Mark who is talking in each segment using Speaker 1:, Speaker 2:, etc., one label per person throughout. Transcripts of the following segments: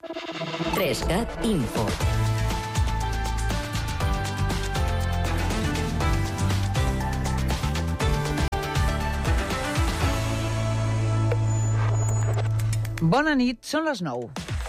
Speaker 1: 3CAT Info.
Speaker 2: Bona nit, són les 9.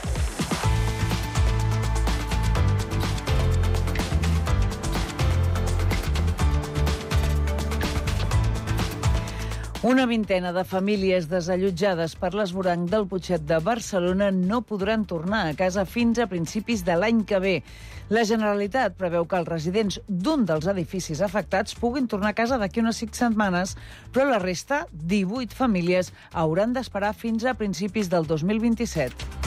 Speaker 2: Una vintena de famílies desallotjades per l'esvoranc del Putxet de Barcelona no podran tornar a casa fins a principis de l'any que ve. La Generalitat preveu que els residents d'un dels edificis afectats puguin tornar a casa d'aquí unes 5 setmanes, però la resta, 18 famílies, hauran d'esperar fins a principis del 2027.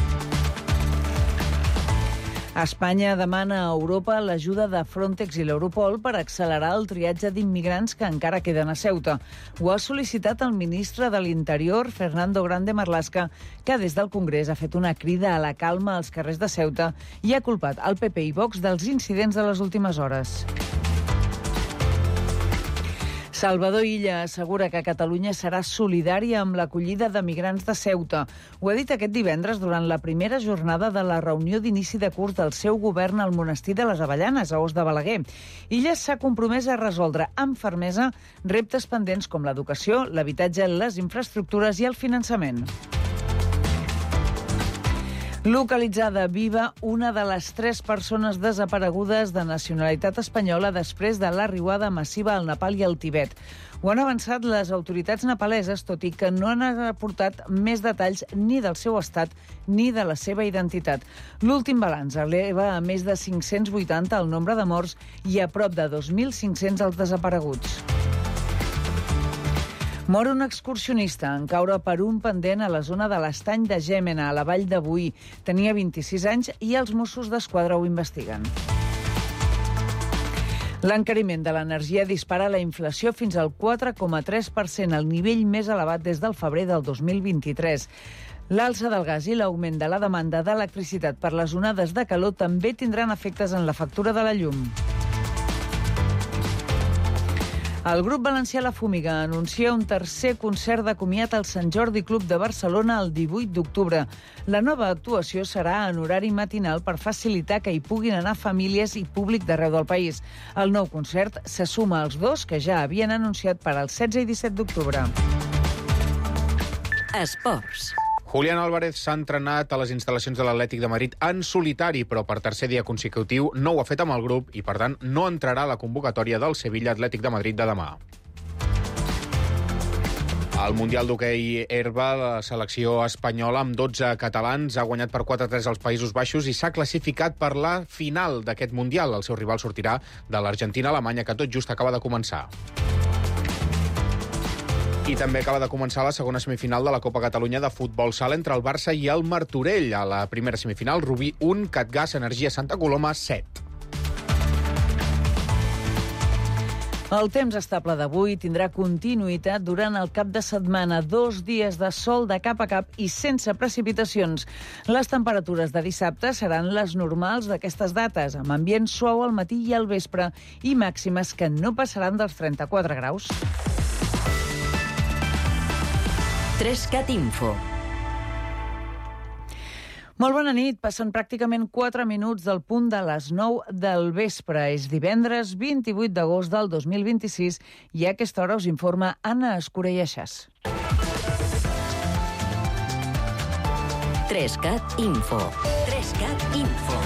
Speaker 2: Espanya demana a Europa l'ajuda de Frontex i l'Europol per accelerar el triatge d'immigrants que encara queden a Ceuta. Ho ha sol·licitat el ministre de l'Interior, Fernando Grande Marlaska, que des del Congrés ha fet una crida a la calma als carrers de Ceuta i ha culpat el PP i Vox dels incidents de les últimes hores. Salvador Illa assegura que Catalunya serà solidària amb l'acollida de migrants de Ceuta. Ho ha dit aquest divendres durant la primera jornada de la reunió d'inici de curs del seu govern al monestir de les Avellanes, a Os de Balaguer. Illa s'ha compromès a resoldre amb fermesa reptes pendents com l'educació, l'habitatge, les infraestructures i el finançament. Localitzada viva una de les 3 persones desaparegudes de nacionalitat espanyola després de l'arribada massiva al Nepal i al Tibet. Ho han avançat les autoritats nepaleses, tot i que no han aportat més detalls ni del seu estat ni de la seva identitat. L'últim balanç eleva a més de 580 el nombre de morts i a prop de 2.500 els desapareguts. Mor un excursionista en caure per un pendent a la zona de l'Estany de Gémena, a la vall de Boí. Tenia 26 anys i els Mossos d'Esquadra ho investiguen. L'encariment de l'energia dispara la inflació fins al 4,3%, el nivell més elevat des del febrer del 2023. L'alça del gas i l'augment de la demanda d'electricitat per les onades de calor també tindran efectes en la factura de la llum. El grup valencià La Fúmiga anuncia un tercer concert de comiat al Sant Jordi Club de Barcelona el 18 d'octubre. La nova actuació serà en horari matinal per facilitar que hi puguin anar famílies i públic d'arreu del país. El nou concert se suma als 2 que ja havien anunciat per al 16 i 17 d'octubre.
Speaker 1: Esports.
Speaker 3: Julián Álvarez s'ha entrenat a les instal·lacions de l'Atlètic de Madrid en solitari, però per tercer dia consecutiu no ho ha fet amb el grup i, per tant, no entrarà a la convocatòria del Sevilla Atlètic de Madrid de demà. Al Mundial d'Hoquei Herba, la selecció espanyola amb 12 catalans ha guanyat per 4-3 als Països Baixos i s'ha classificat per la final d'aquest Mundial. El seu rival sortirà de l'Argentina-Alemanya, que tot just acaba de començar. I també acaba de començar la segona semifinal de la Copa Catalunya de futbol sala entre el Barça i el Martorell. A la primera semifinal, Rubí 1, Catgas Energia Santa Coloma 7.
Speaker 2: El temps estable d'avui tindrà continuïtat durant el cap de setmana. 2 dies de sol de cap a cap i sense precipitacions. Les temperatures de dissabte seran les normals d'aquestes dates, amb ambient suau al matí i al vespre i màximes que no passaran dels 34 graus.
Speaker 1: 3CAT Info.
Speaker 2: Molt bona nit. Passen pràcticament 4 minuts del punt de les 9 del vespre. És divendres 28 d'agost del 2026 i a aquesta hora us informa Anna Escura i Aixàs.
Speaker 1: 3CAT Info. 3CAT Info.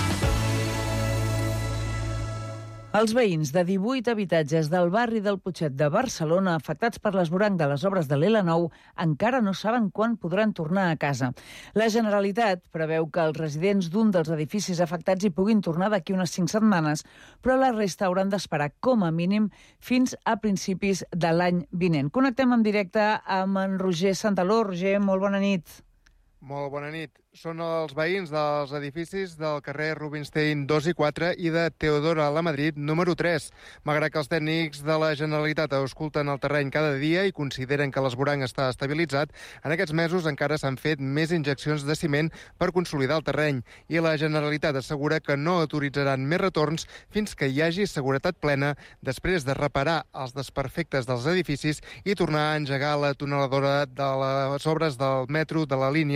Speaker 2: Els veïns de 18 habitatges del barri del Putxet de Barcelona afectats per l'esvoranc de les obres de l'L9 encara no saben quan podran tornar a casa. La Generalitat preveu que els residents d'un dels edificis afectats hi puguin tornar d'aquí unes 5 setmanes, però la resta hauran d'esperar com a mínim fins a principis de l'any vinent. Connectem en directe amb en Roger Santaló. Roger, molt bona nit.
Speaker 4: Molt bona nit. Són els veïns dels edificis del carrer Rubinstein 2 i 4 i de Teodora Lamadrid número 3. Malgrat que els tècnics de la Generalitat ausculten el terreny cada dia i consideren que l'esvoranc està estabilitzat, en aquests mesos encara s'han fet més injeccions de ciment per consolidar el terreny i la Generalitat assegura que no autoritzaran més retorns fins que hi hagi seguretat plena després de reparar els desperfectes dels edificis i tornar a engegar la tuneladora de les obres del metro de la línia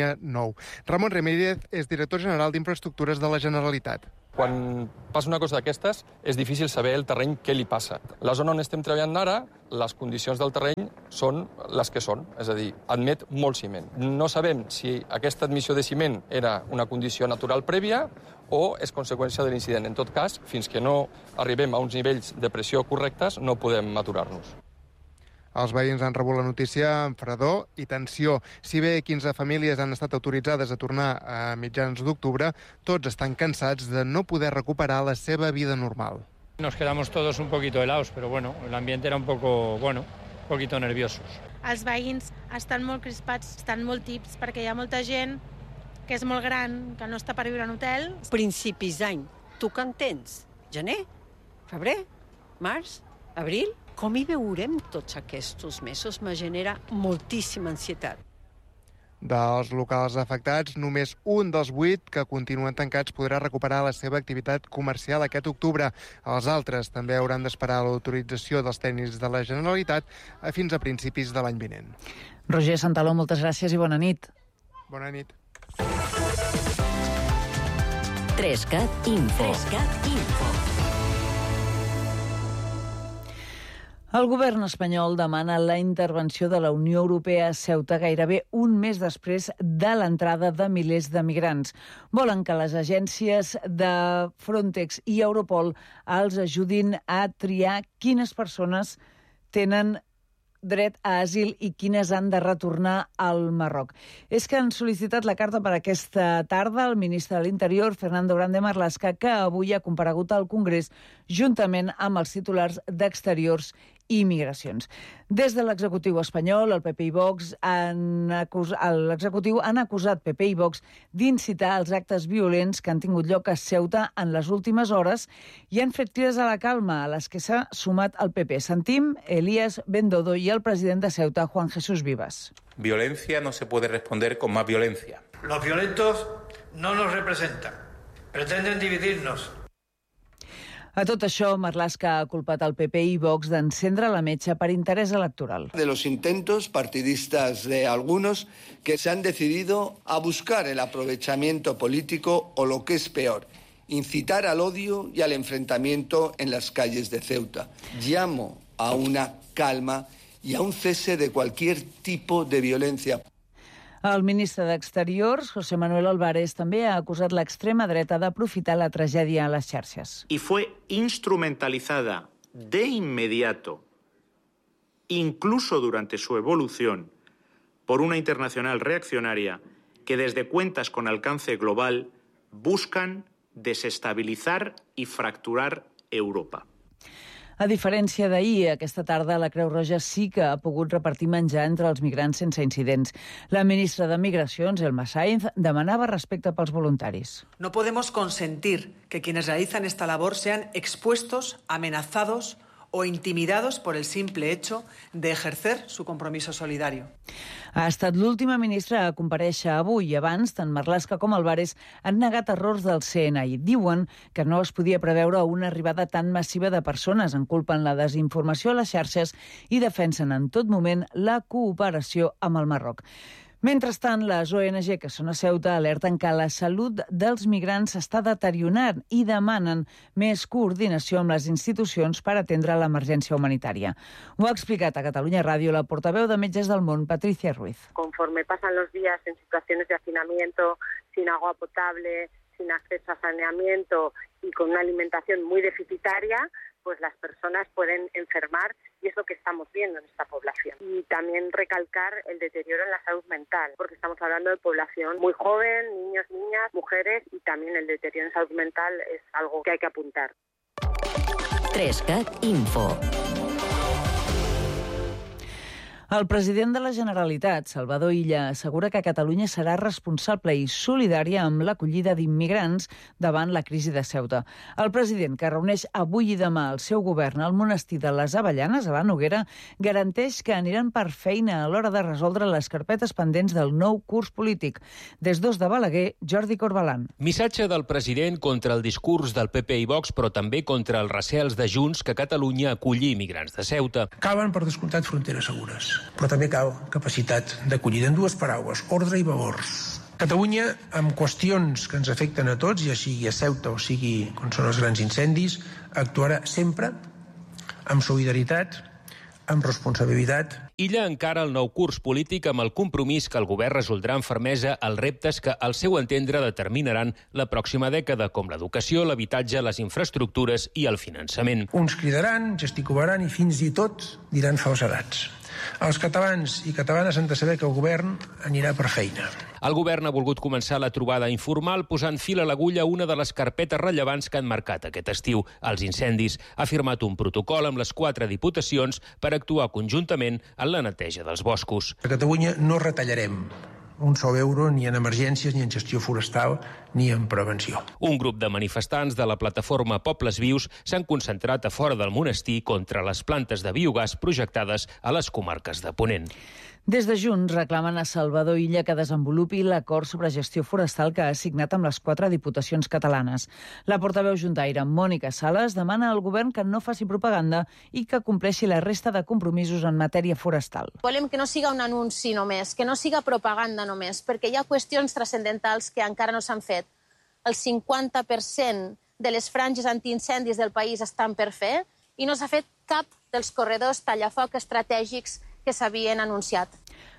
Speaker 4: dia 9. Ramon Ramírez és director general d'Infraestructures de la Generalitat.
Speaker 5: Quan passa una cosa d'aquestes, és difícil saber el terreny què li passa. La zona on estem treballant ara, les condicions del terreny són les que són, és a dir, admet molt ciment. No sabem si aquesta admissió de ciment era una condició natural prèvia o és conseqüència de l'incident. En tot cas, fins que no arribem a uns nivells de pressió correctes, no podem aturar-nos.
Speaker 4: Els veïns han rebut la notícia amb fredor i tensió. Si bé 15 famílies han estat autoritzades a tornar a mitjans d'octubre, tots estan cansats de no poder recuperar la seva vida normal.
Speaker 6: Nos quedamos todos un poquito helados, pero bueno, el ambiente era un poquito nerviosos.
Speaker 7: Els veïns estan molt crispats, estan molt tips, perquè hi ha molta gent que és molt gran, que no està per viure en hotel.
Speaker 8: Principis d'any, tu que en tens? Gener? Febrer? Març? Abril? Com hi veurem tots aquests mesos me genera moltíssima ansietat.
Speaker 4: Dels locals afectats, només un dels 8 que continuen tancats podrà recuperar la seva activitat comercial aquest octubre. Els altres també hauran d'esperar l'autorització dels tècnics de la Generalitat fins a principis de l'any vinent.
Speaker 2: Roger Santaló, moltes gràcies i bona nit.
Speaker 4: Bona nit.
Speaker 1: 3CAT Info.
Speaker 2: El govern espanyol demana la intervenció de la Unió Europea a Ceuta gairebé un mes després de l'entrada de milers de migrants. Volen que les agències de Frontex i Europol els ajudin a triar quines persones tenen dret a asil i quines han de retornar al Marroc. És que han sol·licitat la carta per aquesta tarda al ministre de l'Interior, Fernando Grande Marlaska, que avui ha comparegut al Congrés juntament amb els titulars d'Exteriors i Migracions. Des de l'executiu espanyol, el PP i Vox han acusat PP i Vox d'incitar els actes violents que han tingut lloc a Ceuta en les últimes hores i han fet crides a la calma, a les que s'ha sumat el PP. Sentim Elías Bendodo i el president de Ceuta, Juan Jesús Vivas.
Speaker 9: Violencia no se puede responder con más violencia.
Speaker 10: Los violentos no nos representan, pretenden dividirnos.
Speaker 2: A tot això, Marlaska ha culpat el PP i Vox d'encendre la metxa per interès electoral.
Speaker 11: De los intentos partidistas de algunos que se han decidido a buscar el aprovechamiento político o lo que es peor, incitar al odio y al enfrentamiento en las calles de Ceuta. Llamo a una calma y a un cese de cualquier tipo de violencia.
Speaker 2: El ministre d'Exteriors, José Manuel Álvarez, també ha acusat l'extrema dreta d'aprofitar la tragèdia a les xarxes.
Speaker 12: Y fue instrumentalizada de inmediato, incluso durante su evolución, por una internacional reaccionaria que desde cuentas con alcance global buscan desestabilizar y fracturar Europa.
Speaker 2: A diferència d'ahir, aquesta tarda la Creu Roja sí que ha pogut repartir menjar entre els migrants sense incidents. La ministra de Migracions, Elma Sainz, demanava respecte pels voluntaris.
Speaker 13: No podemos consentir que quienes realizan esta labor sean expuestos, amenazados o intimidados por el simple hecho de ejercer su compromiso solidario.
Speaker 2: Ha estat l'última ministra a comparèixer avui i abans, tant Marlaska com Álvarez han negat errors del CNI. Diuen que no es podia preveure una arribada tan massiva de persones, en culpen la desinformació a les xarxes i defensen en tot moment la cooperació amb el Marroc. Mentrestant, les ONG que són a Ceuta alerten que la salut dels migrants s'està deteriorant i demanen més coordinació amb les institucions per atendre l'emergència humanitària. Ho ha explicat a Catalunya Ràdio la portaveu de Metges del Món, Patricia Ruiz.
Speaker 14: Conforme pasan los días en situaciones de hacinamiento, sin agua potable, sin acceso a saneamiento y con una alimentación muy deficitaria, pues las personas pueden enfermar y es lo que estamos viendo en esta población. Y también recalcar el deterioro en la salud mental, porque estamos hablando de población muy joven, niños, niñas, mujeres, y también el deterioro en salud mental es algo que hay que apuntar.
Speaker 1: 3CAT Info.
Speaker 2: El president de la Generalitat, Salvador Illa, assegura que Catalunya serà responsable i solidària amb l'acollida d'immigrants davant la crisi de Ceuta. El president, que reuneix avui i demà el seu govern al monestir de les Avellanes, a la Noguera, garanteix que aniran per feina a l'hora de resoldre les carpetes pendents del nou curs polític. Des d'Os de Balaguer, Jordi Corbalan.
Speaker 15: Missatge del president contra el discurs del PP i Vox, però també contra els recels de Junts que Catalunya aculli immigrants de Ceuta.
Speaker 16: Calen, per descomptat, fronteres segures. però també cal capacitat d'acollida. En dues paraules, ordre i valors. Catalunya, amb qüestions que ens afecten a tots, ja sigui a Ceuta o sigui quan són els grans incendis, actuarà sempre amb solidaritat, amb responsabilitat.
Speaker 15: Illa encara el nou curs polític amb el compromís que el govern resoldrà amb fermesa els reptes que, al seu entendre, determinaran la pròxima dècada, com l'educació, l'habitatge, les infraestructures i el finançament.
Speaker 16: Uns cridaran, gesticularan i fins i tot diran falsedats. Els catalans i catalanes han de saber que el govern anirà per feina.
Speaker 15: El govern ha volgut començar la trobada informal posant fil a l'agulla a una de les carpetes rellevants que han marcat aquest estiu, els incendis. Ha firmat un protocol amb les 4 diputacions per actuar conjuntament en la neteja dels boscos.
Speaker 16: A Catalunya no retallarem un sol euro ni en emergències, ni en gestió forestal, ni en prevenció.
Speaker 15: Un grup de manifestants de la plataforma Pobles Vius s'han concentrat a fora del monestir contra les plantes de biogàs projectades a les comarques de Ponent.
Speaker 2: Des de Junts reclamen a Salvador Illa que desenvolupi l'acord sobre gestió forestal que ha signat amb les 4 diputacions catalanes. La portaveu juntaire Mònica Sales demana al govern que no faci propaganda i que compleixi la resta de compromisos en matèria forestal.
Speaker 17: Volem que no siga un anunci només, que no siga propaganda només, perquè hi ha qüestions transcendentals que encara no s'han fet. El 50% de les franges antiincendis del país estan per fer i no s'ha fet cap dels corredors tallafoc estratègics que s'havien anunciat.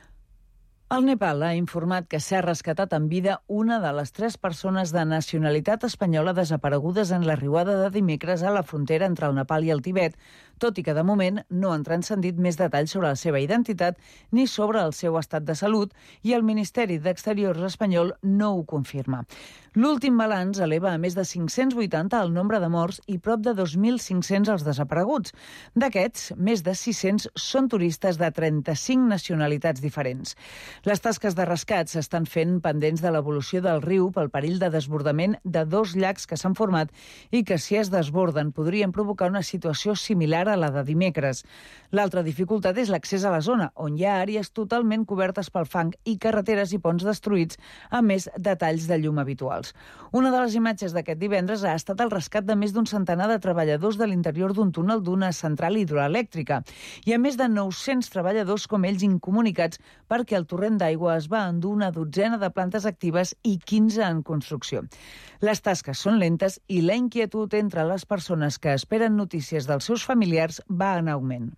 Speaker 2: El Nepal ha informat que s'ha rescatat en vida una de les 3 persones de nacionalitat espanyola desaparegudes en la riuada de dimecres a la frontera entre el Nepal i el Tibet, tot i que de moment no han transcendit més detalls sobre la seva identitat ni sobre el seu estat de salut, i el Ministeri d'Exteriors espanyol no ho confirma. L'últim balanç eleva a més de 580 el nombre de morts i prop de 2.500 els desapareguts. D'aquests, més de 600 són turistes de 35 nacionalitats diferents. Les tasques de rescat s'estan fent pendents de l'evolució del riu pel perill de desbordament de 2 llacs que s'han format i que, si es desborden, podrien provocar una situació similar a la de dimecres. L'altra dificultat és l'accés a la zona, on hi ha àrees totalment cobertes pel fang i carreteres i ponts destruïts, a més de talls de llum habituals. Una de les imatges d'aquest divendres ha estat el rescat de més d'un centenar de treballadors de l'interior d'un túnel d'una central hidroelèctrica. Hi ha més de 900 treballadors com ells incomunicats perquè el torrent d'aigua es va endur una dotzena de plantes actives i 15 en construcció. Les tasques són lentes i la inquietud entre les persones que esperen notícies dels seus familiars va en augment.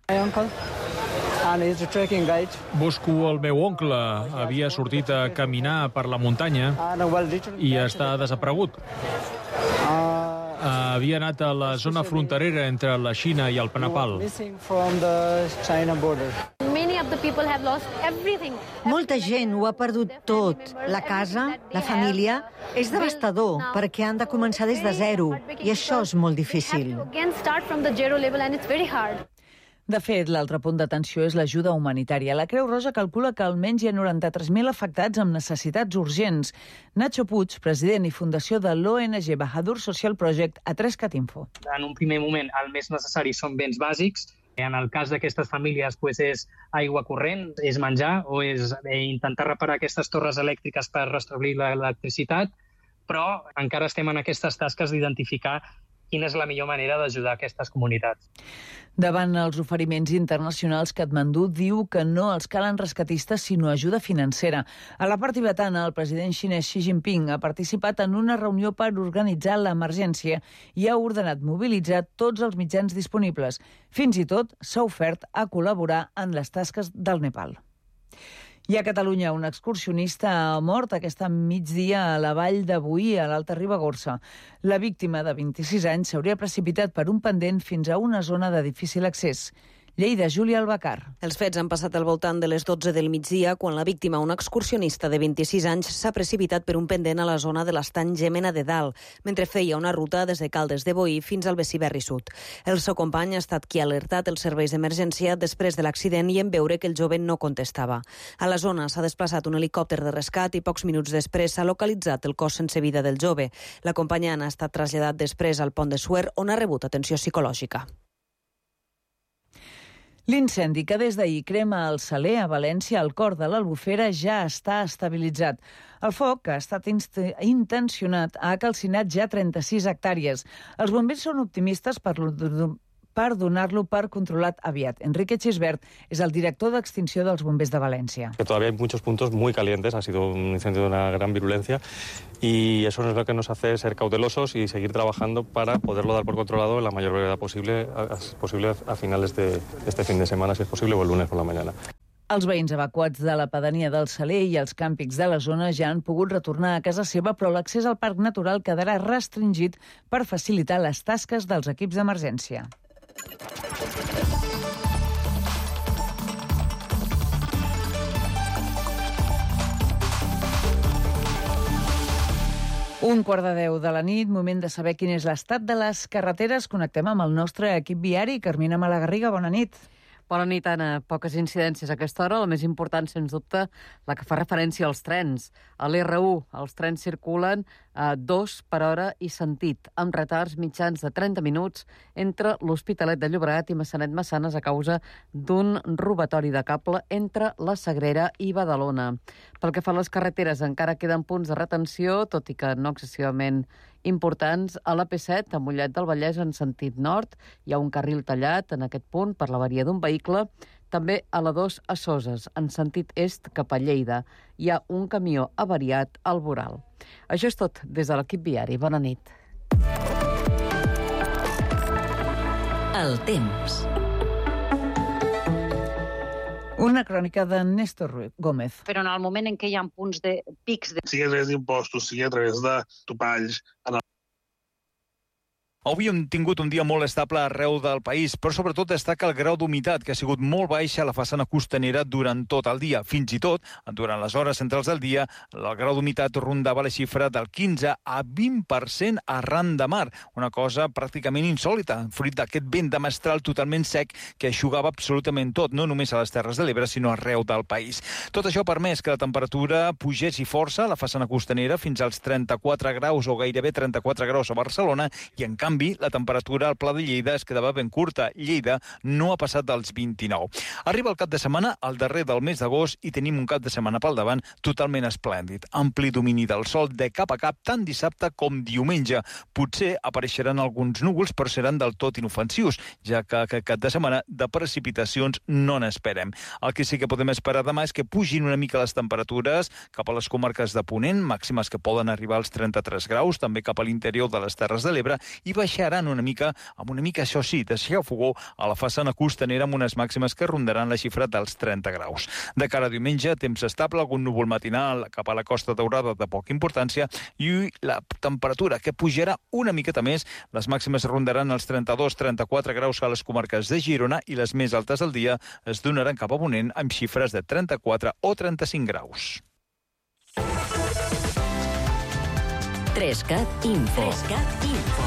Speaker 18: Busco el meu oncle. Havia sortit a caminar per la muntanya i està desaparegut. Havia anat a la zona fronterera entre la Xina i el Nepal.
Speaker 19: Molta gent ho ha perdut tot. La casa, la família. És devastador perquè han de començar des de zero i això és molt difícil.
Speaker 2: De fet, l'altre punt d'atenció és l'ajuda humanitària. La Creu Roja calcula que almenys hi ha 93.000 afectats amb necessitats urgents. Nacho Puig, president i fundació de l'ONG Bahadur Social Project, a 3catinfo.
Speaker 20: En un primer moment, el més necessari són béns bàsics. En el cas d'aquestes famílies és aigua corrent, és menjar o és intentar reparar aquestes torres elèctriques per restablir l'electricitat, però encara estem en aquestes tasques d'identificar quina és la millor manera d'ajudar aquestes comunitats.
Speaker 2: Davant els oferiments internacionals, Katmandú diu que no els calen rescatistes sinó ajuda financera. A la part tibetana, el president xinès Xi Jinping ha participat en una reunió per organitzar l'emergència i ha ordenat mobilitzar tots els mitjans disponibles. Fins i tot s'ha ofert a col·laborar en les tasques del Nepal. I a Catalunya, un excursionista ha mort aquest migdia a la vall de Boí, a l'Alta Ribagorça. La víctima, de 26 anys, s'hauria precipitat per un pendent fins a una zona de difícil accés. Lleida, Júlia Albacar.
Speaker 21: Els fets han passat al voltant de les 12 del migdia, quan la víctima, un excursionista de 26 anys, s'ha precipitat per un pendent a la zona de l'estany Gémena de Dalt, mentre feia una ruta des de Caldes de Boí fins al Besiberri Sud. El seu company ha estat qui ha alertat els serveis d'emergència després de l'accident i en veure que el jove no contestava. A la zona s'ha desplaçat un helicòpter de rescat i pocs minuts després s'ha localitzat el cos sense vida del jove. L'acompanyant ha estat traslladat després al Pont de Suert, on ha rebut atenció psicològica.
Speaker 2: L'incendi que des d'ahir crema el Saler a València, al cor de l'Albufera, ja està estabilitzat. El foc, que ha estat intencionat, ha calcinat ja 36 hectàrees. Els bombers són optimistes per per donar-lo per controlat aviat. Enrique Chisbert és el director d'extinció dels bombers de València.
Speaker 3: Que todavía hay muchos puntos muy calientes, ha sido un incendio de una gran virulencia y eso es lo que nos hace ser cautelosos y seguir trabajando para poderlo dar por controlado en la mayor brevedad posible a finales de este fin de semana, si es posible, o el lunes por la mañana.
Speaker 2: Els veïns evacuats de la pedania del Saler i els càmpics de la zona ja han pogut retornar a casa seva, però l'accés al parc natural quedarà restringit per facilitar les tasques dels equips d'emergència. Un quart de 10 de la nit, moment de saber quin és l'estat de les carreteres. Connectem amb el nostre equip viari. Carmina Malagarriga, bona nit.
Speaker 22: Bona nit, Anna. Poques incidències a aquesta hora. La més important, sens dubte, la que fa referència als trens. A l'R1, els trens circulen a 2 per hora i sentit, amb retards mitjans de 30 minuts entre l'Hospitalet de Llobregat i Massanet-Massanes a causa d'un robatori de cable entre la Sagrera i Badalona. Pel que fa a les carreteres, encara queden punts de retenció, tot i que no excessivament importants. A la P7, a Mollet del Vallès, en sentit nord, hi ha un carril tallat en aquest punt per l'avaria d'un vehicle. També a la 2 a Soses, en sentit est cap a Lleida. Hi ha un camió avariat al voral. Això és tot des de l'equip viari. Bona nit.
Speaker 1: El temps.
Speaker 2: Una crònica de Néstor Gómez.
Speaker 23: Però en el moment en què hi ha punts de pics...
Speaker 24: Sigui a través d'impostos, sigui a través de topalls... Avui hem tingut un dia molt estable arreu del país, però sobretot destaca el grau d'humitat, que ha sigut molt baixa a la façana costanera durant tot el dia. Fins i tot, durant les hores centrals del dia, el grau d'humitat rondava la xifra del 15 a 20% arran de mar, una cosa pràcticament insòlita, fruit d'aquest vent de mestral totalment sec que eixugava absolutament tot, no només a les Terres de l'Ebre, sinó arreu del país. Tot això ha permès que la temperatura pugés força a la façana costanera fins als 34 graus o gairebé 34 graus a Barcelona i, en canvi, la temperatura al Pla de Lleida es quedava ben curta. Lleida no ha passat dels 29. Arriba el cap de setmana, al darrer del mes d'agost, i tenim un cap de setmana pel davant totalment esplèndid. Ampli domini del sol de cap a cap, tant dissabte com diumenge. Potser apareixeran alguns núvols, però seran del tot inofensius, ja que aquest cap de setmana de precipitacions no n'esperem. El que sí que podem esperar demà és que pugin una mica les temperatures cap a les comarques de Ponent, màximes que poden arribar als 33 graus, també cap a l'interior de les Terres de l'Ebre, i baixaran una mica, això sí, de xafogó a la façana costanera amb unes màximes que rondaran la xifra dels 30 graus. De cara a diumenge, temps estable, algun núvol matinal cap a la Costa Daurada de poca importància i la temperatura que pujarà una miqueta més. Les màximes rondaran els 32-34 graus a les comarques de Girona i les més altes del dia es donaran cap a Ponent amb xifres de 34 o 35 graus.
Speaker 1: 3CAT Info. 3CAT Info.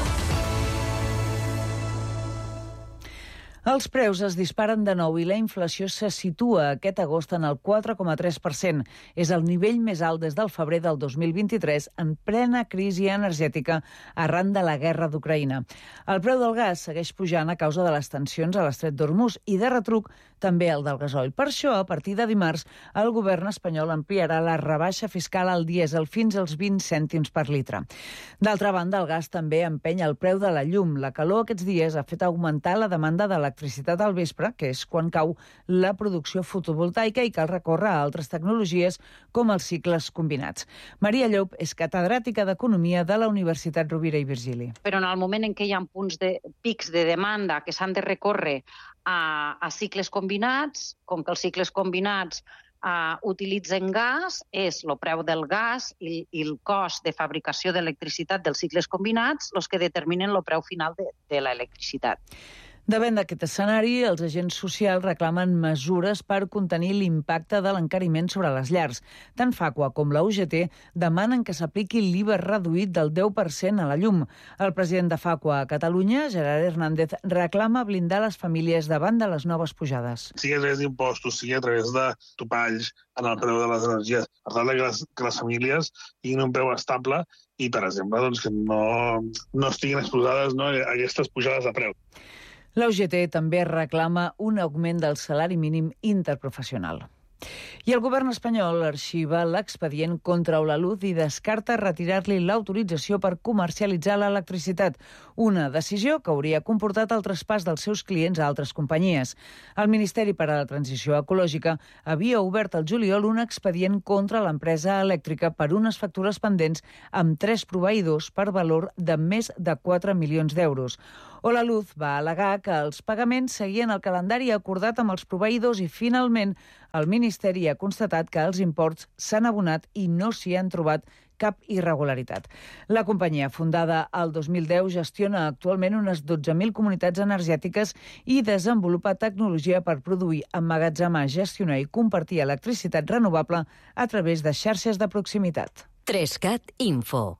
Speaker 2: Els preus es disparen de nou i la inflació se situa aquest agost en el 4,3%. És el nivell més alt des del febrer del 2023, en plena crisi energètica arran de la guerra d'Ucraïna. El preu del gas segueix pujant a causa de les tensions a l'estret d'Hormuz i, de retruc, també el del gasoil. Per això, a partir de dimarts, el govern espanyol ampliarà la rebaixa fiscal al dièsel fins als 20 cèntims per litre. D'altra banda, el gas també empeny el preu de la llum. La calor aquests dies ha fet augmentar la demanda d'electricitat al vespre, que és quan cau la producció fotovoltaica i cal recórrer a altres tecnologies com els cicles combinats. Maria Llop és catedràtica d'Economia de la Universitat Rovira i Virgili.
Speaker 23: Però en el moment en què hi ha punts de pics de demanda que s'han de recórrer a cicles combinats, com que els cicles combinats utilitzen gas, és el preu del gas i el cost de fabricació d'electricitat dels cicles combinats els que determinen el preu final de l'electricitat.
Speaker 2: Davant d'aquest escenari, els agents socials reclamen mesures per contenir l'impacte de l'encariment sobre les llars. Tant Facua com la UGT demanen que s'apliqui l'IVA reduït del 10% a la llum. El president de Facua a Catalunya, Gerard Hernández, reclama blindar les famílies davant de les noves pujades.
Speaker 24: Sigui a través d'impostos, sigui a través de topalls en el preu de les energies, per tal que les famílies tinguin un preu estable i, per exemple, que no estiguin exposades a aquestes pujades de preu.
Speaker 2: La UGT també reclama un augment del salari mínim interprofessional. I el govern espanyol arxiva l'expedient contra Olaluz i descarta retirar-li l'autorització per comercialitzar l'electricitat, una decisió que hauria comportat el traspàs dels seus clients a altres companyies. El Ministeri per a la Transició Ecològica havia obert al juliol un expedient contra l'empresa elèctrica per unes factures pendents amb 3 proveïdors per valor de més de 4 milions d'euros. Olaluz va al·legar que els pagaments seguien el calendari acordat amb els proveïdors i, finalment, el Ministeri ha constatat que els imports s'han abonat i no s'hi han trobat cap irregularitat. La companyia, fundada el 2010, gestiona actualment unes 12.000 comunitats energètiques i desenvolupa tecnologia per produir, emmagatzemar, gestionar i compartir electricitat renovable a través de xarxes de proximitat.
Speaker 1: 3CAT Info.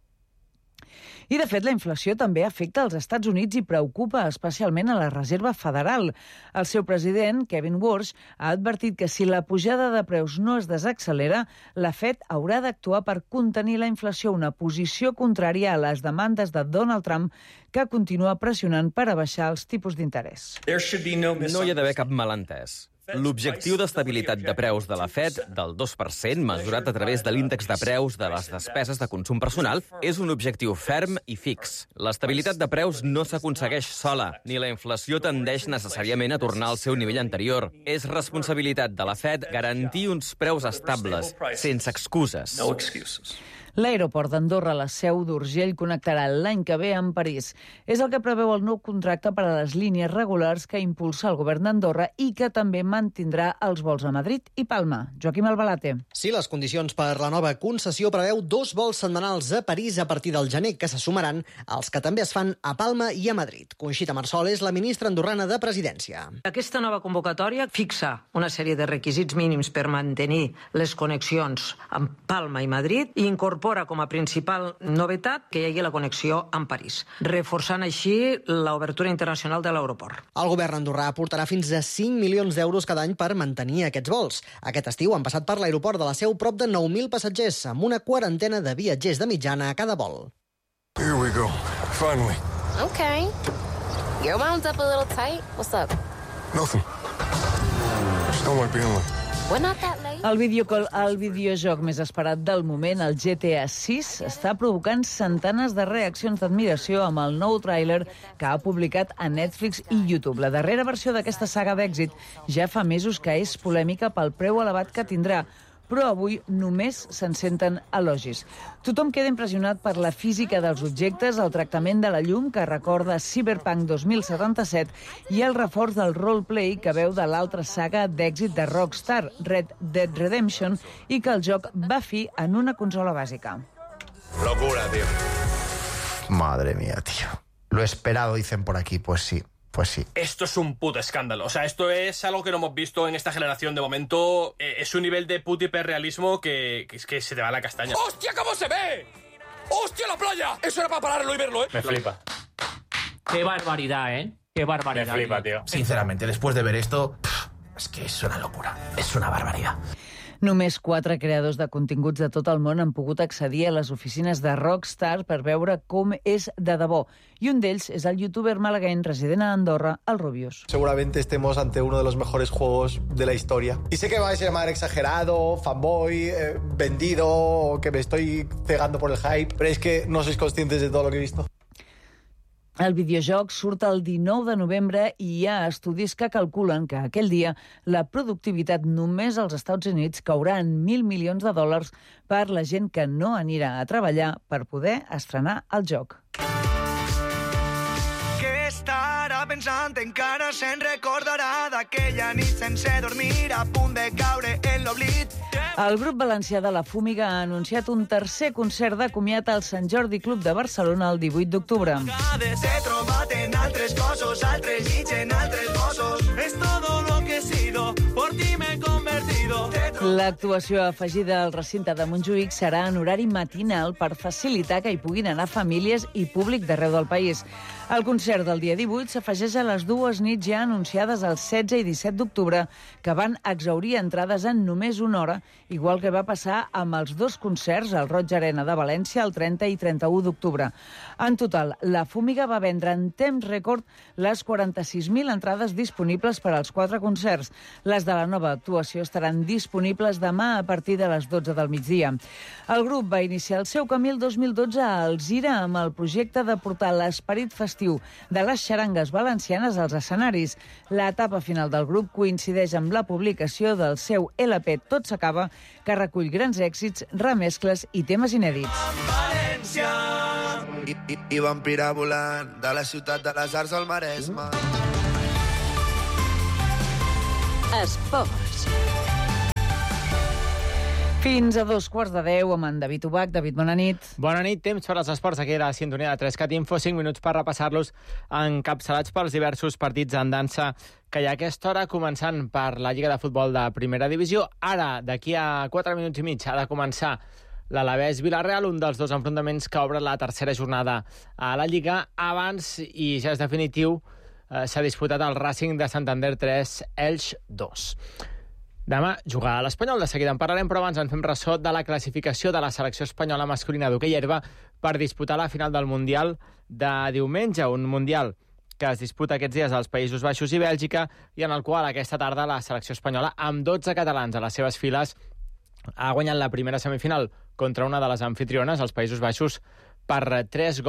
Speaker 2: I, de fet, la inflació també afecta els Estats Units i preocupa especialment a la Reserva Federal. El seu president, Kevin Warsh, ha advertit que si la pujada de preus no es desaccelera, la Fed haurà d'actuar per contenir la inflació, una posició contrària a les demandes de Donald Trump, que continua pressionant per abaixar els tipus d'interès.
Speaker 5: No hi ha d'haver cap malentès. L'objectiu d'estabilitat de preus de la Fed, del 2%, mesurat a través de l'índex de preus de les despeses de consum personal, és un objectiu ferm i fix. L'estabilitat de preus no s'aconsegueix sola, ni la inflació tendeix necessàriament a tornar al seu nivell anterior. És responsabilitat de la Fed garantir uns preus estables, sense excuses.
Speaker 2: L'aeroport d'Andorra, la seu d'Urgell, connectarà l'any que ve amb París. És el que preveu el nou contracte per a les línies regulars que impulsa el govern d'Andorra i que també mantindrà els vols a Madrid i Palma. Joaquim Albalate.
Speaker 6: Sí, les condicions per la nova concessió preveu 2 vols setmanals a París a partir del gener, que se sumaran als que també es fan a Palma i a Madrid. Conxita Marsol és la ministra andorrana de Presidència.
Speaker 7: Aquesta nova convocatòria fixa una sèrie de requisits mínims per mantenir les connexions amb Palma i Madrid i incorpora com a principal novetat que hi hagi la connexió amb París, reforçant així l'obertura internacional de l'aeroport.
Speaker 6: El govern andorrà aportarà fins a 5 milions d'euros cada any per mantenir aquests vols. Aquest estiu han passat per l'aeroport de la Seu prop de 9.000 passatgers, amb una quarantena de viatgers de mitjana a cada vol.
Speaker 8: Here we go. Finally.
Speaker 25: Okay. You're wound up a little tight. What's up?
Speaker 8: Nothing. Just don't like being late.
Speaker 2: El videojoc més esperat del moment, el GTA 6, està provocant centenes de reaccions d'admiració amb el nou tràiler que ha publicat a Netflix i YouTube. La darrera versió d'aquesta saga d'èxit ja fa mesos que és polèmica pel preu elevat que tindrà, però avui només se'n senten elogis. Tothom queda impressionat per la física dels objectes, el tractament de la llum, que recorda Cyberpunk 2077, i el reforç del roleplay que veu de l'altra saga d'èxit de Rockstar, Red Dead Redemption, i que el joc va fi en una consola bàsica.
Speaker 26: Locura, tío. Madre mía, tío. Lo esperado, dicen por aquí, pues sí. Pues sí.
Speaker 27: Esto es un puto escándalo. O sea, esto es algo que no hemos visto en esta generación de momento. Es un nivel de puto hiperrealismo que es que se te va la castaña.
Speaker 28: ¡Hostia, cómo se ve! ¡Hostia, la playa! Eso era para pararlo y verlo, ¿eh?
Speaker 27: Me flipa.
Speaker 29: Qué barbaridad, ¿eh? Qué barbaridad.
Speaker 27: Me flipa, tío.
Speaker 26: Sinceramente, después de ver esto, es que es una locura. Es una barbaridad.
Speaker 2: Només 4 creadors de continguts de tot el món han pogut accedir a les oficines de Rockstar per veure com és de debò. I un d'ells és el youtuber malagueny resident a Andorra, el Rubius.
Speaker 30: Seguramente estemos ante uno de los mejores juegos de la historia. Y sé que vais a llamar exagerado, fanboy, vendido, o que me estoy cegando por el hype, pero es que no sois conscientes de todo lo que he visto.
Speaker 2: El videojoc surt el 19 de novembre i hi ha estudis que calculen que aquell dia la productivitat només als Estats Units caurà en $1.000 milions per la gent que no anirà a treballar per poder estrenar el joc.
Speaker 31: Què estarà pensant? Encara se'n recordarà d'aquella nit sense dormir, a punt de caure en l'oblit.
Speaker 2: El grup valencià de La Fúmiga ha anunciat un tercer concert de comiat al Sant Jordi Club de Barcelona el 18 d'octubre.
Speaker 31: He trobat en altres cossos, altres llits en altres bossos. Es todo lo que he sido, por ti me he convertido.
Speaker 2: L'actuació afegida al recinte de Montjuïc serà en horari matinal per facilitar que hi puguin anar famílies i públic d'arreu del país. El concert del dia 18 s'afegeix a les 2 nits ja anunciades el 16 i 17 d'octubre, que van exhaurir entrades en només una hora, igual que va passar amb els 2 concerts al Roig Arena de València el 30 i 31 d'octubre. En total, La Fúmiga va vendre en temps rècord les 46.000 entrades disponibles per als 4 concerts. Les de la nova actuació estaran estaran disponibles demà a partir de les 12 del migdia. El grup va iniciar el seu camí el 2012 a Alzira amb el projecte de portar l'esperit festiu de les xarangues valencianes als escenaris. L'etapa final del grup coincideix amb la publicació del seu LP Tot s'acaba, que recull grans èxits, remescles i temes inèdits.
Speaker 4: I vampira volant de la ciutat de les arts al Maresme.
Speaker 1: Esports.
Speaker 2: Fins a 2:15 amb en David Ubach. David, bona nit.
Speaker 9: Bona nit, temps per als esports aquí a la sintonia de 3CAT Info. 5 minuts per repassar-los encapçalats pels diversos partits en dansa que hi ha a aquesta hora, començant per la Lliga de Futbol de Primera Divisió. Ara, d'aquí a 4 minuts i mig, ha de començar l'Alavés-Villarreal, un dels dos enfrontaments que obre la tercera jornada a la Lliga. Abans, i ja és definitiu, s'ha disputat el Racing de Santander 3, Elx 2. Demà jugarà a l'Espanyol, de seguida en parlarem, però abans en fem ressò de la classificació de la selecció espanyola masculina d'hoquei herba per disputar la final del Mundial de diumenge, un Mundial que es disputa aquests dies als Països Baixos i Bèlgica i en el qual aquesta tarda la selecció espanyola, amb 12 catalans a les seves files, ha guanyat la primera semifinal contra una de les anfitriones, els Països Baixos, per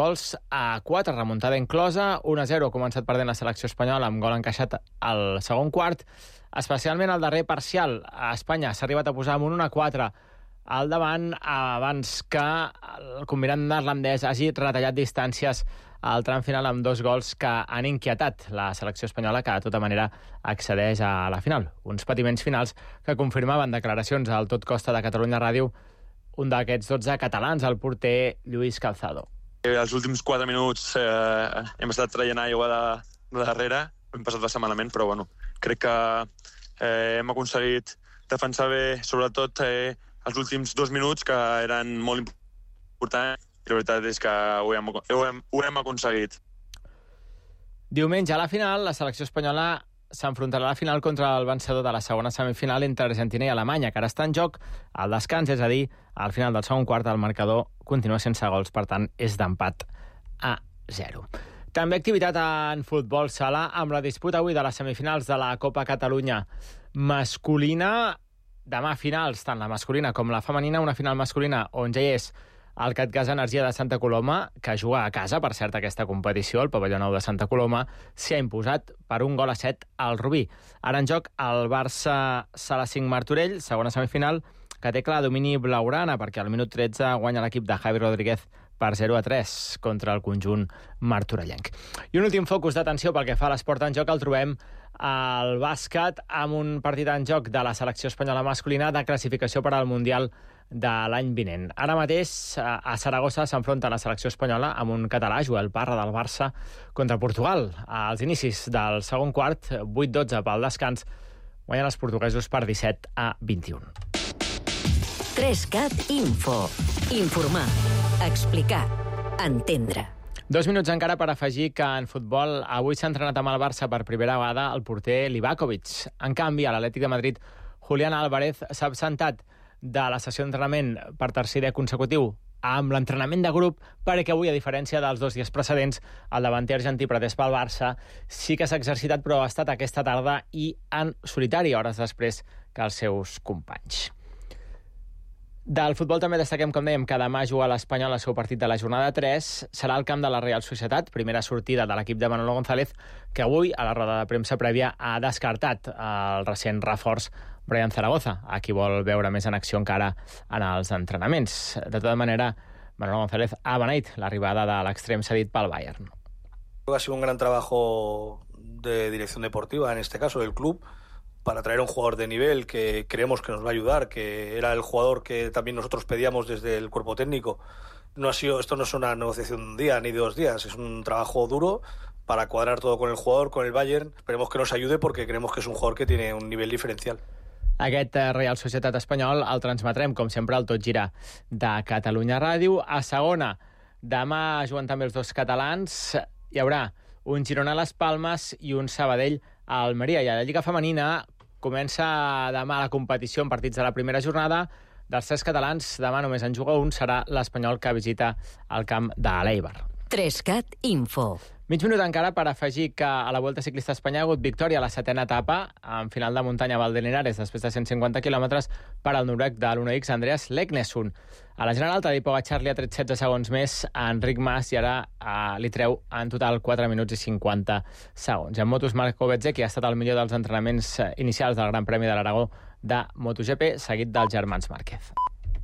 Speaker 9: 3-4, remuntada inclosa. 1-0 ha començat perdent la selecció espanyola amb gol encaixat al segon quart. Especialment al darrer parcial, a Espanya s'ha arribat a posar amb un 1-4 al davant abans que el combinat neerlandès hagi retallat distàncies al tram final amb 2 gols que han inquietat la selecció espanyola, que de tota manera accedeix a la final. Uns patiments finals que confirmaven declaracions al Tot Costa de Catalunya Ràdio un d'aquests 12 catalans, el porter Lluís Calzado.
Speaker 10: Els últims 4 minuts hem estat traient aigua de darrere, hem passat bastant malament, però bueno, crec que hem aconseguit defensar bé, sobretot els últims 2 minuts, que eren molt importants, i la veritat és que ho hem aconseguit.
Speaker 9: Diumenge a la final, la selecció espanyola s'enfrontarà a la final contra el vencedor de la segona semifinal entre Argentina i Alemanya, que ara està en joc al descans, és a dir, al final del segon quart el marcador continua sense gols, per tant és d'empat a 0. També activitat en futbol sala amb la disputa avui de les semifinals de la Copa Catalunya masculina. Demà finals, tant la masculina com la femenina, una final masculina on ja hi és el CatGas Energia de Santa Coloma, que juga a casa, per cert, aquesta competició, el pavelló nou de Santa Coloma, s'hi ha imposat per 1-7 al Rubí. Ara en joc el Barça Sala 5 Martorell, segona semifinal, que té clar domini blaugrana, perquè al minut 13 guanya l'equip de Javi Rodríguez per 0-3 contra el conjunt martorellenc. I un últim focus d'atenció pel que fa a l'esport en joc el trobem al bàsquet, amb un partit en joc de la selecció espanyola masculina de classificació per al Mundial de l'any vinent. Ara mateix a Saragossa s'enfronta la selecció espanyola amb un català, Joel Parra, del Barça, contra Portugal. Als inicis del segon quart, 8-12 pel descans, guanyen els portuguesos per 17-21.
Speaker 1: 3CAT Info. Informar, explicar, entendre.
Speaker 9: 2 minuts encara per afegir que en futbol avui s'ha entrenat amb el Barça per primera vegada el porter Livakovic. En canvi, a l'Atlètic de Madrid, Julián Álvarez s'ha absentat de la sessió d'entrenament per tercer dia consecutiu amb l'entrenament de grup, perquè avui, a diferència dels 2 dies precedents, el davanter argentí pretès pel Barça sí que s'ha exercitat, però ha estat aquesta tarda i en solitari, hores després que els seus companys. Del futbol també destaquem, com dèiem, que demà juga l'Espanyol al seu partit de la jornada 3. Serà al camp de la Real Societat, primera sortida de l'equip de Manolo González, que avui, a la roda de premsa prèvia, ha descartat el recent reforç Brian Zaragoza, a qui vol veure més en acció encara en els entrenaments. De tota manera, Manolo González ha beneït l'arribada de l'extrem cedit pel Bayern.
Speaker 11: Ha sido un gran trabajo de dirección deportiva, en este caso del club, para traer a un jugador de nivel que creemos que nos va a ayudar, que era el jugador que también nosotros pedíamos desde el cuerpo técnico. Esto no es una negociación de un día ni de 2 días, es un trabajo duro para cuadrar todo con el jugador, con el Bayern. Esperemos que nos ayude porque creemos que es un jugador que tiene un nivel diferencial.
Speaker 9: Aquest Real Societat espanyol el transmetrem, com sempre, al Tot Gira de Catalunya Ràdio. A segona, demà juguen també els 2 catalans. Hi haurà un Girona a les Palmes i un Sabadell a Almeria. I a la Lliga Femenina comença demà la competició en partits de la primera jornada. Dels 3 catalans, demà només en juga un, serà l'Espanyol, que visita el camp de l'Eibar.
Speaker 1: 3CAT Info.
Speaker 9: Mig minut encara per afegir que a la Vuelta Ciclista a Espanya ha hagut victòria a la 7ª etapa, en final de muntanya a Valdelinares, després de 150 quilòmetres, per al noruec de l'1X Andreas Leknesund. A la general, Tadej Pogačar li ha tret 16 segons més a Enric Mas i ara li treu en total 4 minuts i 50 segons. I en motos, Marco Bezzecchi ha estat el millor dels entrenaments inicials del Gran Premi de l'Aragó de MotoGP, seguit dels germans Márquez.